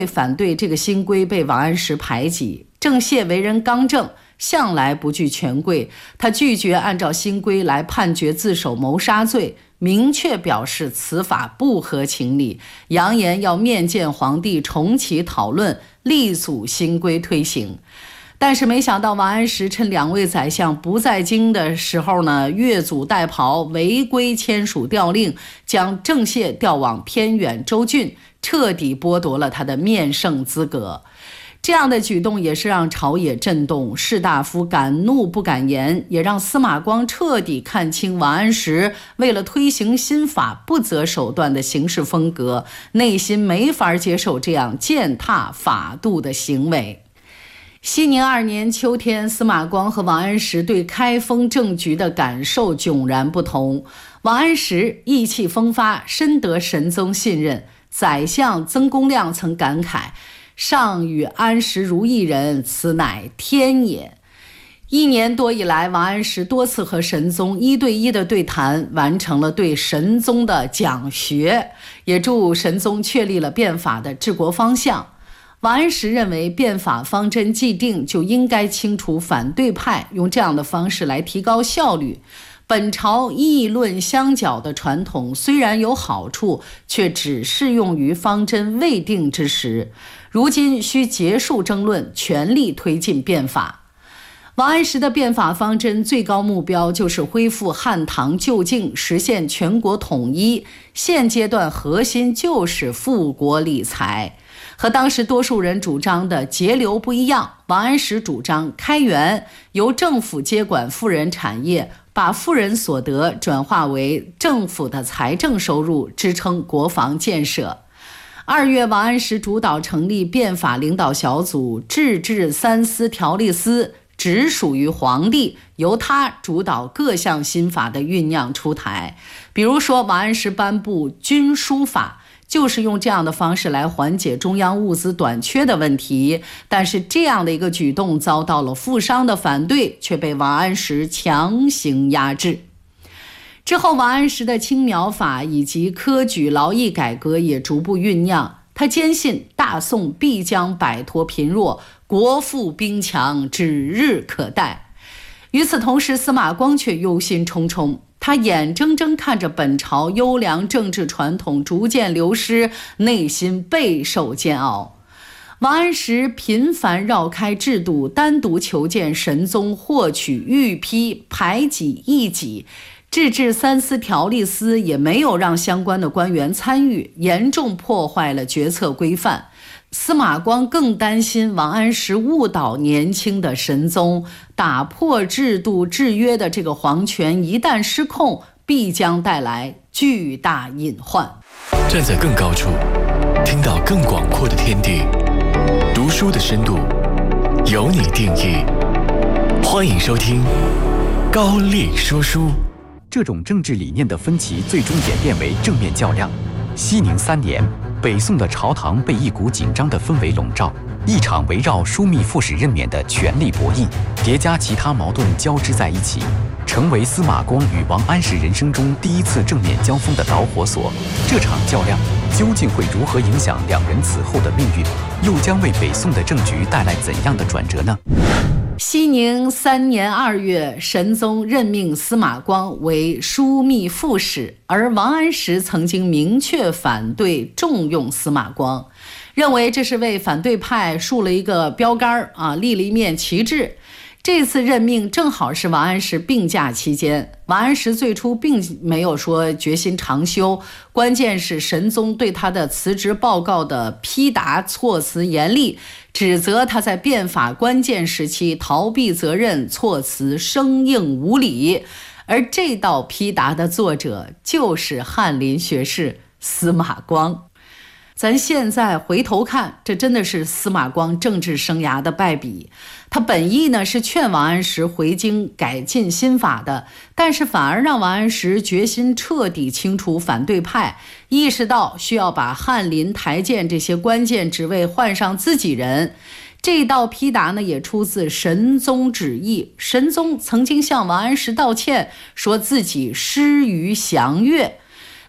反对这个新规被王安石排挤。郑燮为人刚正，向来不惧权贵，他拒绝按照新规来判决自首谋杀罪，明确表示此法不合情理，扬言要面见皇帝重启讨论，力阻新规推行。但是没想到王安石趁2位宰相不在京的时候呢，越俎代庖，违规签署调令，将郑燮调往偏远州郡，彻底剥夺了他的面圣资格。这样的举动也是让朝野震动，士大夫敢怒不敢言，也让司马光彻底看清王安石为了推行新法不择手段的行事风格，内心没法接受这样践踏法度的行为。熙宁2年秋天，司马光和王安石对开封政局的感受迥然不同。王安石意气风发，深得神宗信任。宰相曾公亮曾感慨：“上与安石如一人，此乃天也。”1年多以来，王安石多次和神宗1对1的对谈，完成了对神宗的讲学，也助神宗确立了变法的治国方向。王安石认为变法方针既定，就应该清除反对派，用这样的方式来提高效率。本朝议论相较的传统虽然有好处，却只适用于方针未定之时。如今需结束争论，全力推进变法。王安石的变法方针最高目标就是恢复汉唐旧境，实现全国统一。现阶段核心就是富国理财。和当时多数人主张的节流不一样，王安石主张开源，由政府接管富人产业，把富人所得转化为政府的财政收入，支撑国防建设。2月，王安石主导成立变法领导小组，制置3司条例司，直属于皇帝，由他主导各项新法的酝酿出台。比如说，王安石颁布军书法，就是用这样的方式来缓解中央物资短缺的问题。但是这样的一个举动遭到了富商的反对，却被王安石强行压制。之后，王安石的青苗法以及科举劳役改革也逐步酝酿。他坚信大宋必将摆脱贫弱，国富兵强，指日可待。与此同时，司马光却忧心忡忡，他眼睁睁看着本朝优良政治传统逐渐流失，内心备受煎熬。王安石频繁绕开制度，单独求见神宗，获取御批，排挤异己。制置3司条例司也没有让相关的官员参与，严重破坏了决策规范。司马光更担心王安石误导年轻的神宗，打破制度制约的这个皇权一旦失控，必将带来巨大隐患。 站在更高处，听到更广阔的天地，读书的深度由你定义。欢迎收听高力说书。 这种政治理念的分歧最终演变为正面较量。熙宁3年，北宋的朝堂被一股紧张的氛围笼罩，一场围绕枢密副使任免的权力博弈，叠加其他矛盾交织在一起，成为司马光与王安石人生中第一次正面交锋的导火索。这场较量究竟会如何影响2人此后的命运，又将为北宋的政局带来怎样的转折呢？ 熙宁3年2月，神宗任命司马光为枢密副使，而王安石曾经明确反对重用司马光，认为这是为反对派竖了一个标杆立了一面旗帜。这次任命正好是王安石病假期间，王安石最初并没有说决心长休，关键是神宗对他的辞职报告的批答措辞严厉，指责他在变法关键时期逃避责任，措辞生硬无理。而这道批答的作者就是翰林学士司马光。咱现在回头看，这真的是司马光政治生涯的败笔。他本意呢是劝王安石回京改进新法的，但是反而让王安石决心彻底清除反对派，意识到需要把翰林、台谏这些关键职位换上自己人。这道批答呢也出自神宗旨意，神宗曾经向王安石道歉，说自己失于祥乐。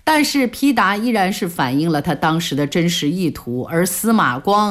但是批答依然是反映了他当时的真实意图，而司马光